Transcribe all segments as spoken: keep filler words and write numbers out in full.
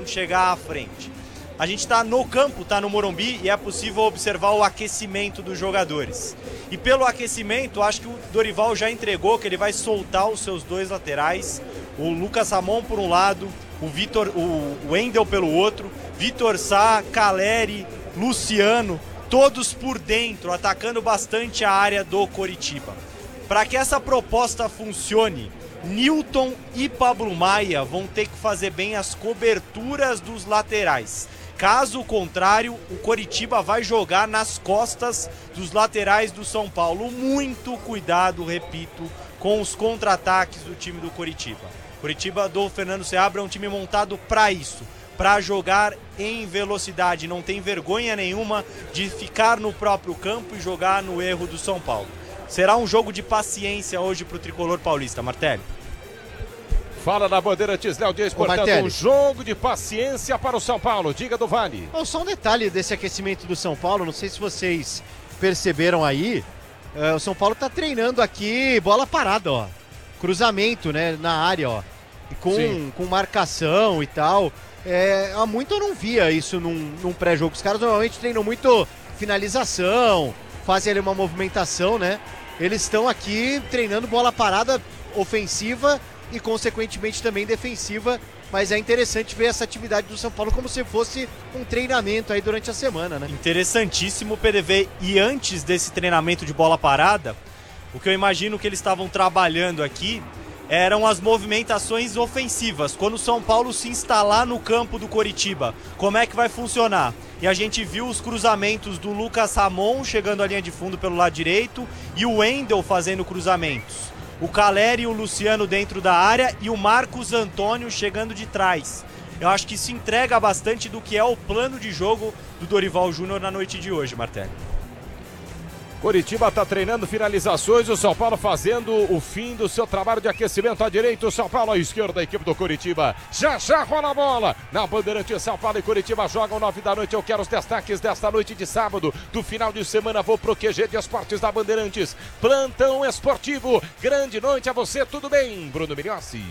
chegar à frente. A gente está no campo, está no Morumbi e é possível observar o aquecimento dos jogadores. E pelo aquecimento, acho que o Dorival já entregou que ele vai soltar os seus dois laterais, o Lucas Ramon por um lado, o Vitor, o Wendel pelo outro, Vitor Sá, Caleri, Luciano, todos por dentro, atacando bastante a área do Coritiba. Para que essa proposta funcione, Nilton e Pablo Maia vão ter que fazer bem as coberturas dos laterais. Caso contrário, o Coritiba vai jogar nas costas dos laterais do São Paulo. Muito cuidado, repito, com os contra-ataques do time do Coritiba. Coritiba do Fernando Seabra é um time montado para isso, para jogar em velocidade. Não tem vergonha nenhuma de ficar no próprio campo e jogar no erro do São Paulo. Será um jogo de paciência hoje para o tricolor paulista, Martelli. Fala da Bandeirantes, Léo Dias, portanto, um jogo de paciência para o São Paulo. Diga do Vale. Oh, só um detalhe desse aquecimento do São Paulo, não sei se vocês perceberam aí, uh, o São Paulo tá treinando aqui bola parada, ó. Cruzamento, né, na área, ó. Com, com marcação e tal. É, há muito eu não via isso num, num pré-jogo. Os caras normalmente treinam muito finalização, fazem ali uma movimentação, né? Eles estão aqui treinando bola parada ofensiva e consequentemente também defensiva, mas é interessante ver essa atividade do São Paulo como se fosse um treinamento aí durante a semana, né? Interessantíssimo, P D V. E antes desse treinamento de bola parada, o que eu imagino que eles estavam trabalhando aqui eram as movimentações ofensivas. Quando o São Paulo se instalar no campo do Coritiba, como é que vai funcionar? E a gente viu os cruzamentos do Lucas Ramon chegando à linha de fundo pelo lado direito e o Wendel fazendo cruzamentos. O Caleri e o Luciano dentro da área e o Marcos Antônio chegando de trás. Eu acho que isso entrega bastante do que é o plano de jogo do Dorival Júnior na noite de hoje, Martelli. Coritiba está treinando finalizações, o São Paulo fazendo o fim do seu trabalho de aquecimento à direita, o São Paulo à esquerda, a equipe do Coritiba. Já já rola a bola na Bandeirantes. São Paulo e Coritiba jogam nove da noite. Eu quero os destaques desta noite de sábado, do final de semana. Vou pro Q G de Esportes da Bandeirantes. Plantão esportivo, grande noite a você, tudo bem? Bruno Migliossi.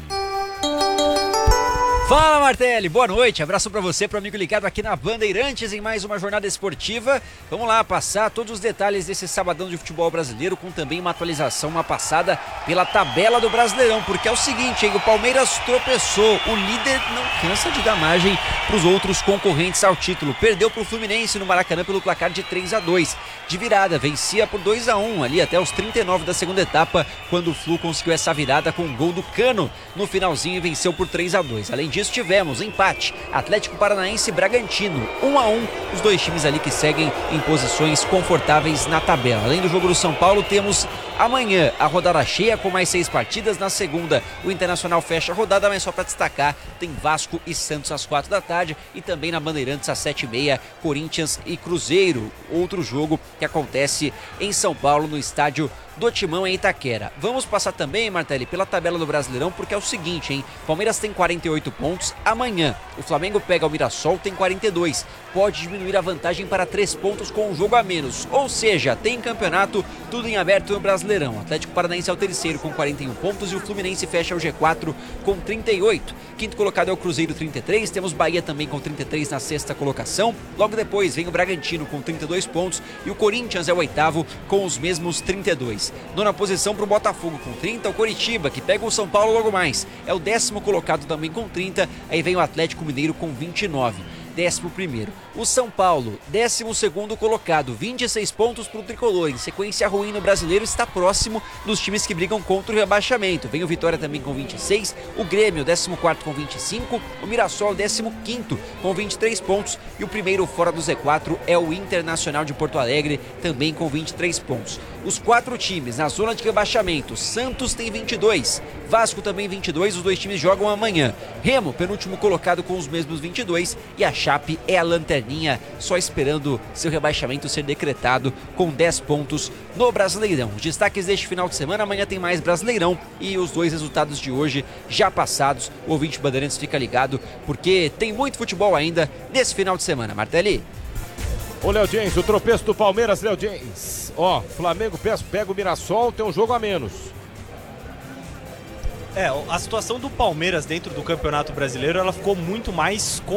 Fala, Martelli, boa noite, abraço pra você, pro amigo ligado aqui na Bandeirantes em mais uma jornada esportiva. Vamos lá passar todos os detalhes desse sabadão de futebol brasileiro, com também uma atualização, uma passada pela tabela do Brasileirão, porque é o seguinte, hein, o Palmeiras tropeçou, o líder não cansa de dar margem pros outros concorrentes ao título, perdeu pro Fluminense no Maracanã pelo placar de três a dois, de virada, vencia por dois a um ali até os trinta e nove da segunda etapa, quando o Flu conseguiu essa virada com um gol do Cano no finalzinho e venceu por três a dois. Além disso, tivemos empate, Atlético Paranaense e Bragantino, um a um, os dois times ali que seguem em posições confortáveis na tabela. Além do jogo do São Paulo, temos amanhã a rodada cheia com mais seis partidas. Na segunda, o Internacional fecha a rodada, mas só para destacar, tem Vasco e Santos às quatro da tarde e também na Bandeirantes às sete e meia, Corinthians e Cruzeiro, outro jogo que acontece em São Paulo, no estádio do Timão em Itaquera. Vamos passar também, Martelli, pela tabela do Brasileirão, porque é o seguinte, hein? Palmeiras tem quarenta e oito pontos amanhã. O Flamengo pega o Mirassol, tem quarenta e dois. Pode diminuir a vantagem para três pontos com um jogo a menos. Ou seja, tem campeonato, tudo em aberto no Brasileirão. O Atlético Paranaense é o terceiro com quarenta e um pontos e o Fluminense fecha o G quatro com trinta e oito. Quinto colocado é o Cruzeiro, trinta e três. Temos Bahia também com trinta e três na sexta colocação. Logo depois vem o Bragantino com trinta e dois pontos e o Corinthians é o oitavo com os mesmos trinta e dois. Nona posição para o Botafogo com trinta, o Coritiba, que pega o São Paulo logo mais, é o décimo colocado também com trinta, aí vem o Atlético Mineiro com vinte e nove. Décimo primeiro. O São Paulo, décimo segundo colocado, vinte e seis pontos para o Tricolor. Em sequência ruim no Brasileiro, está próximo dos times que brigam contra o rebaixamento. Vem o Vitória também com vinte e seis, o Grêmio, décimo quarto com vinte e cinco, o Mirassol, décimo quinto com vinte e três pontos e o primeiro fora do Z quatro é o Internacional de Porto Alegre, também com vinte e três pontos. Os quatro times na zona de rebaixamento, Santos tem vinte e dois, Vasco também vinte e dois, os dois times jogam amanhã. Remo, penúltimo colocado com os mesmos vinte e dois e a Chape é a lanterninha, só esperando seu rebaixamento ser decretado com dez pontos no Brasileirão. Os destaques deste final de semana, amanhã tem mais Brasileirão e os dois resultados de hoje já passados. O ouvinte Bandeirantes fica ligado porque tem muito futebol ainda nesse final de semana. Martelli. Ô, Léo James, o tropeço do Palmeiras, Léo James. Ó, Flamengo pega o Mirassol, tem um jogo a menos. É, a situação do Palmeiras dentro do Campeonato Brasileiro, ela ficou muito mais